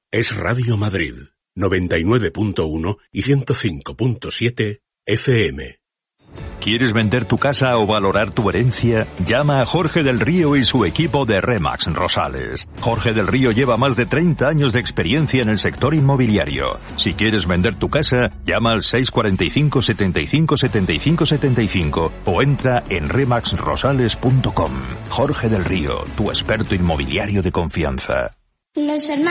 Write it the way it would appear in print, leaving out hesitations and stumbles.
es Radio Madrid, 99.1 y 105.7 FM. ¿Quieres vender tu casa o valorar tu herencia? Llama a Jorge del Río y su equipo de RE/MAX Rosales. Jorge del Río lleva más de 30 años de experiencia en el sector inmobiliario. Si quieres vender tu casa, llama al 645 75 75 75 o entra en remaxrosales.com. Jorge del Río, tu experto inmobiliario de confianza.